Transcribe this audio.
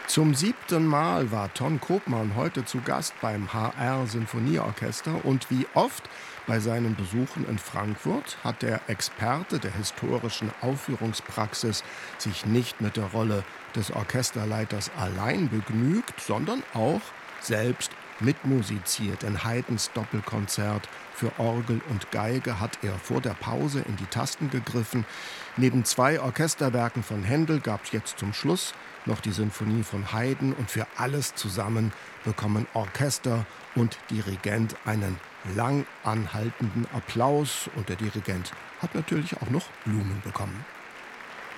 Zum 7. Mal war Ton Koopman heute zu Gast beim HR-Sinfonieorchester und wie oft bei seinen Besuchen in Frankfurt hat der Experte der historischen Aufführungspraxis sich nicht mit der Rolle des Orchesterleiters allein begnügt, sondern auch selbst mitmusiziert. In Haydns Doppelkonzert für Orgel und Geige hat er vor der Pause in die Tasten gegriffen. Neben 2 Orchesterwerken von Händel gab es jetzt zum Schluss noch die Sinfonie von Haydn, und für alles zusammen bekommen Orchester und Dirigent einen lang anhaltenden Applaus, und der Dirigent hat natürlich auch noch Blumen bekommen.